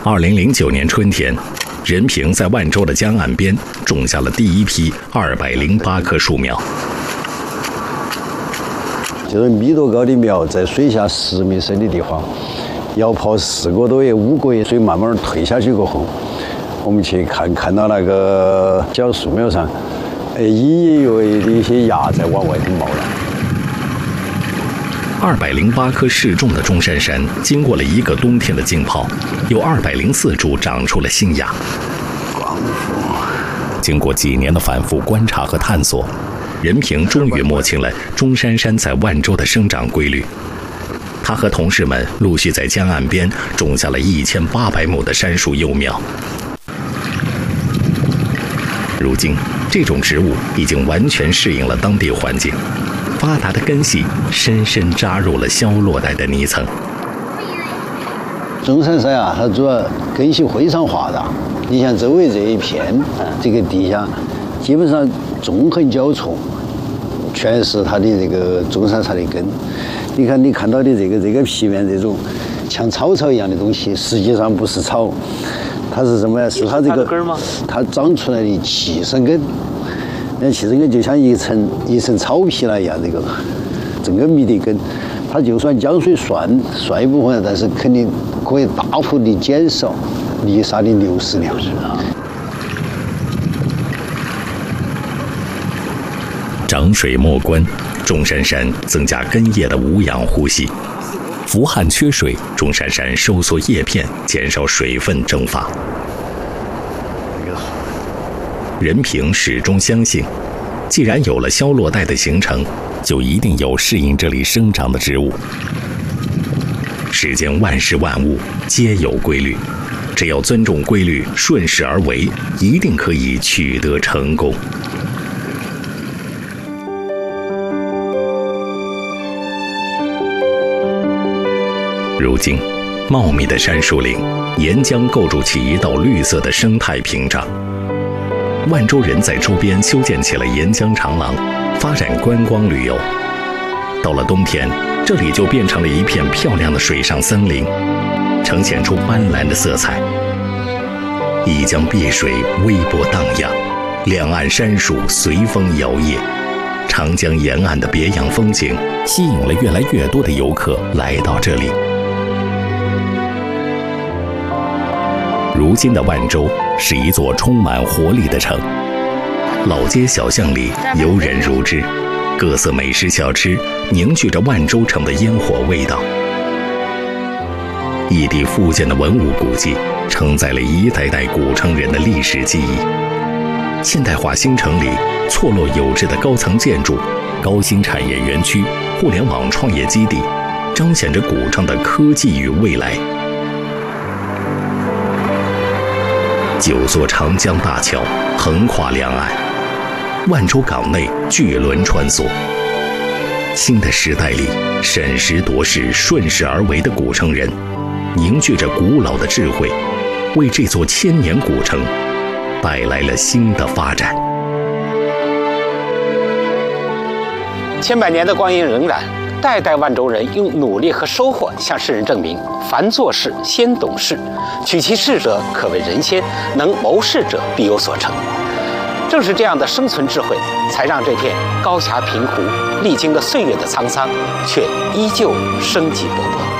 2009年春天，任平在万州的江岸边种下了第一批208棵树苗。 就是密度高的苗，在水下10米深的地方，要泡4个多月、5个月，水慢慢退下去过后，我们去看到那个小树苗上，隐隐约约的一些芽在往外头冒了。 208棵适种的中山杉，经过了1个冬天的浸泡，有204株长出了新芽。经过几年的反复观察和探索，任平终于摸清了中山杉在万州的生长规律。他和同事们陆续在江岸边种下了1800亩的杉树幼苗。如今，这种植物已经完全适应了当地环境，发达的根系深深扎入了消落带的泥层。 中山杉啊，它主要根系非常发达。你像周围这一片，这个地下基本上纵横交错，全是它的这个中山杉的根。你看到的这个皮面这种像草一样的东西，实际上不是草，它是什么呀？是它这个根吗？它长出来的气生根。那气生根就像一层草皮那样，这个整个密的根，它就算江水涮一部分，但是肯定可以大幅的减少泥沙的流失量。 涨水没关，中山杉增加根叶的无氧呼吸；伏旱缺水，中山杉收缩叶片，减少水分蒸发。任平始终相信，既然有了消落带的形成，就一定有适应这里生长的植物。世间万事万物皆有规律，只要尊重规律，顺势而为，一定可以取得成功。如今，茂密的杉树林沿江构筑起一道绿色的生态屏障。万州人在周边修建起了沿江长廊，发展观光旅游。到了冬天，这里就变成了一片漂亮的水上森林，呈现出斑斓的色彩。一江碧水微波荡漾，两岸杉树随风摇曳。长江沿岸的别样风景，吸引了越来越多的游客来到这里。如今的万州是一座充满活力的城，老街小巷里游人如织，各色美食小吃凝聚着万州城的烟火味道。异地复建的文物古迹承载了一代代古城人的历史记忆。现代化新城里错落有致的高层建筑、高新产业园区、互联网创业基地，彰显着古城的科技与未来。9座长江大桥横跨两岸，万州港内巨轮穿梭。新的时代里，审时度势、顺势而为的古城人，凝聚着古老的智慧，为这座千年古城带来了新的发展。 千百年的光阴荏苒，代代万州人用努力和收获向世人证明：凡做事先懂事，取其事者可为人先，能谋事者必有所成。正是这样的生存智慧，才让这片高峡平湖历经了岁月的沧桑，却依旧生机勃勃。